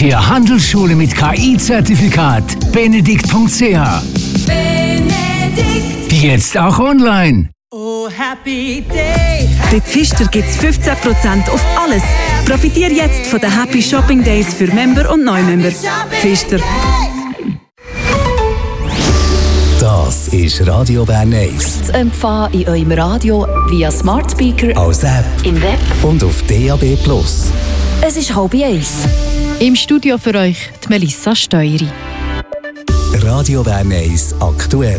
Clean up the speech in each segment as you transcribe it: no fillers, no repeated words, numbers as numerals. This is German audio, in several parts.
für Handelsschule mit KI-Zertifikat. Benedikt.ch. Benedikt. Jetzt auch online. Oh, happy day. Bei Pfister gibt es 15% auf alles. Profitiere jetzt von den Happy Shopping Days für Member und Neumember. Pfister. Das ist Radio Bern 1. Zu empfangen in eurem Radio via Smart Speaker, Als App im Web und auf DAB+. Es ist 12:30. Im Studio für euch die Melissa Steueri. Radio Bern 1 aktuell.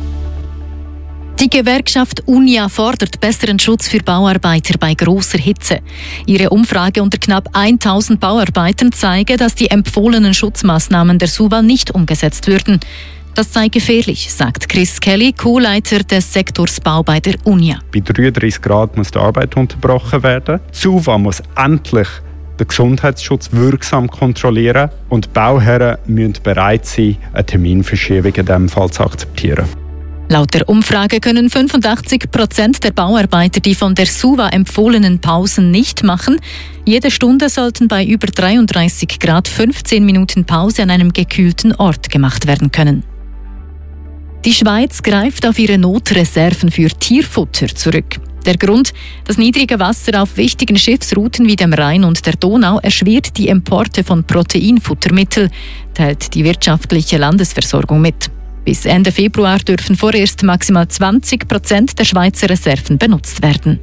Die Gewerkschaft UNIA fordert besseren Schutz für Bauarbeiter bei grosser Hitze. Ihre Umfrage unter knapp 1000 Bauarbeitern zeige, dass die empfohlenen Schutzmaßnahmen der SUVA nicht umgesetzt würden. Das sei gefährlich, sagt Chris Kelly, Co-Leiter des Sektors Bau bei der UNIA. Bei 33 Grad muss die Arbeit unterbrochen werden. Die SUVA muss endlich den Gesundheitsschutz wirksam kontrollieren und die Bauherren müssen bereit sein, eine Terminverschiebung in diesem Fall zu akzeptieren. Laut der Umfrage können 85% der Bauarbeiter die von der SUVA empfohlenen Pausen nicht machen. Jede Stunde sollten bei über 33 Grad 15 Minuten Pause an einem gekühlten Ort gemacht werden können. Die Schweiz greift auf ihre Notreserven für Tierfutter zurück. Der Grund: das niedrige Wasser auf wichtigen Schiffsrouten wie dem Rhein und der Donau erschwert die Importe von Proteinfuttermitteln, teilt die wirtschaftliche Landesversorgung mit. Bis Ende Februar dürfen vorerst maximal 20% der Schweizer Reserven benutzt werden.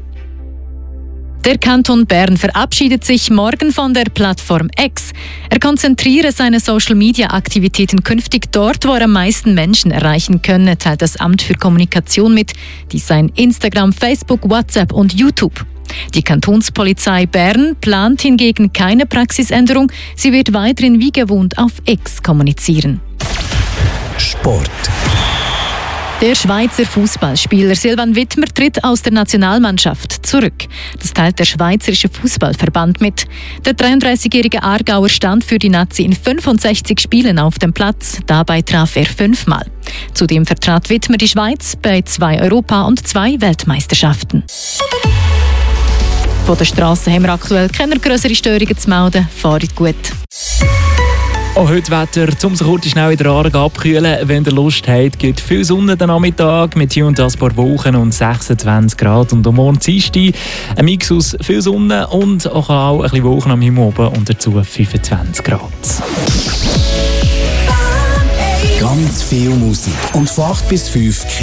Der Kanton Bern verabschiedet sich morgen von der Plattform X. Er konzentriere seine Social-Media-Aktivitäten künftig dort, wo er am meisten Menschen erreichen könne, teilt das Amt für Kommunikation mit. Dies seien Instagram, Facebook, WhatsApp und YouTube. Die Kantonspolizei Bern plant hingegen keine Praxisänderung. Sie wird weiterhin wie gewohnt auf X kommunizieren. Sport. Der Schweizer Fußballspieler Silvan Wittmer tritt aus der Nationalmannschaft zurück. Das teilt der Schweizerische Fußballverband mit. Der 33-jährige Aargauer stand für die Nazi in 65 Spielen auf dem Platz. Dabei traf er 5-mal. Zudem vertrat Wittmer die Schweiz bei 2 Europa- und 2 Weltmeisterschaften. Von der Strasse haben wir aktuell keine grösseren Störungen zu melden. Fahrt gut. Auch heute Wetter, um sich kurz schnell in der Aargau abkühlen. Wenn ihr Lust habt, gibt viel Sonne den Nachmittag mit hier und da ein paar Wolken und 26 Grad. Und am Morgen Dienstag ein Mix aus viel Sonne und auch ein bisschen Wolken am Himmel oben und dazu 25 Grad. Ganz viel Musik und von 8 bis 5